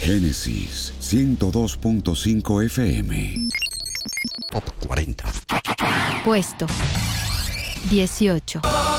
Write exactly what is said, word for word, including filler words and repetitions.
Génesis ciento dos punto cinco F M. Top cuarenta. Puesto dieciocho.